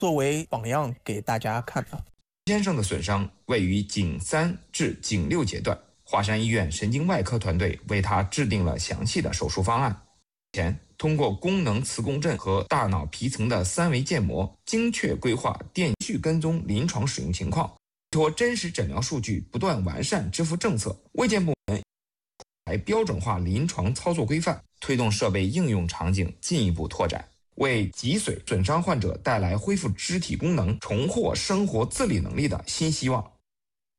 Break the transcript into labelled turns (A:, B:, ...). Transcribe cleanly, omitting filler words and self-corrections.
A: 作为榜样给大家看的。
B: 先生的损伤位于颈3至颈6节段，华山医院神经外科团队为他制定了详细的手术方案。前通过功能磁共振和大脑皮层的3维建模，精确规划电续跟踪临床使用情况，依托真实诊疗数据，不断完善支付政策。卫健部门来标准化临床操作规范，推动设备应用场景进一步拓展，为脊髓损伤患者带来恢复肢体功能、重获生活自理能力的新希望。